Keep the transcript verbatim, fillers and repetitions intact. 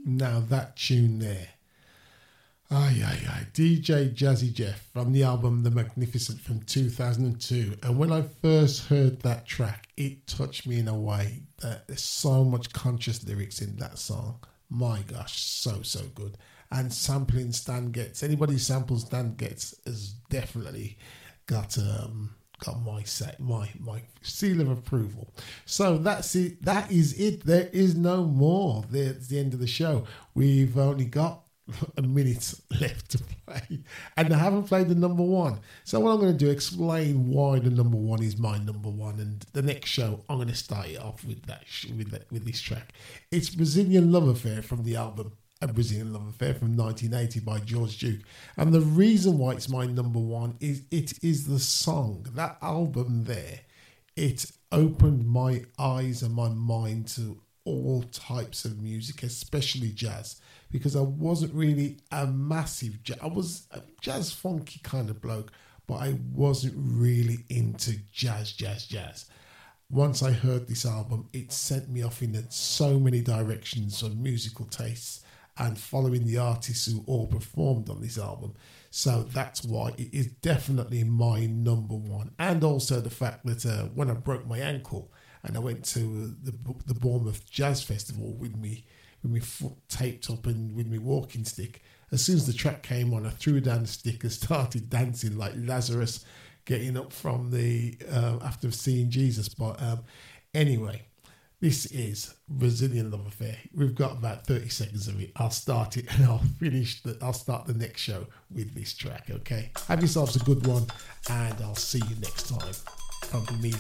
Now that tune there. Aye, aye, aye. D J Jazzy Jeff from the album The Magnificent from two thousand two. And when I first heard that track, it touched me in a way that there's so much conscious lyrics in that song. My gosh, so, so good. And sampling Stan Getz. Anybody who samples Stan Getz has definitely got um got my set, my my seal of approval. So that's it. That is it. There is no more. There's the end of the show. We've only got a minute left to play, and I haven't played the number one. So what I'm going to do, explain why the number one is my number one, and the next show I'm going to start it off with that with that with this track. It's Brazilian Love Affair from the album A Brazilian Love Affair from nineteen eighty by George Duke. And the reason why it's my number one is it is the song. That album there, it opened my eyes and my mind to all types of music, especially jazz, because I wasn't really a massive jazz. I was a jazz funky kind of bloke, but I wasn't really into jazz, jazz, jazz. Once I heard this album, it sent me off in so many directions of musical tastes and following the artists who all performed on this album. So that's why it is definitely my number one. And also the fact that uh, when I broke my ankle and I went to the the Bournemouth Jazz Festival with me with my foot taped up and with my walking stick, as soon as the track came on, I threw down the stick and started dancing like Lazarus getting up from the uh, after seeing Jesus. But um, anyway, this is Brazilian Love Affair. We've got about thirty seconds of it. I'll start it and I'll finish the, I'll start the next show with this track, okay? Have yourselves a good one, and I'll see you next time. From me,